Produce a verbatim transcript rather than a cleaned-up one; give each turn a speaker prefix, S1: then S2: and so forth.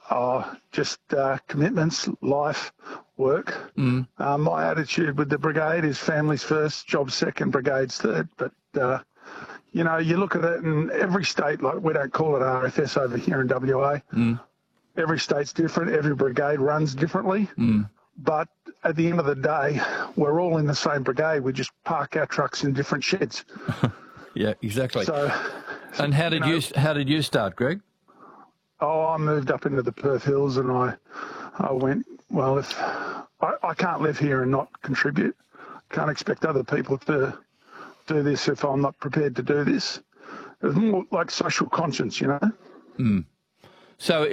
S1: Oh, just uh, commitments, life, work.
S2: Mm.
S1: Uh, my attitude with the brigade is families first, jobs second, brigades third. But, uh, you know, you look at it in every state, like we don't call it R F S over here in W A.
S2: Mm.
S1: Every state's different. Every brigade runs differently.
S2: Mm.
S1: But at the end of the day, we're all in the same brigade. We just park our trucks in different sheds.
S2: Yeah, exactly.
S1: So,
S2: and how did
S1: you, know,
S2: you how did you start, Greg?
S1: Oh, I moved up into the Perth Hills, and I, I went, well, if I, I can't live here and not contribute, can't expect other people to do this if I'm not prepared to do this. It was more like social conscience, you know.
S2: Mm. So